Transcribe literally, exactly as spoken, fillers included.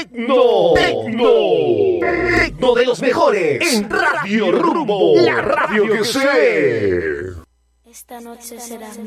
Tecno, Tecno, Tecno de los mejores en Radio Rumbo, la radio que sé. Esta noche será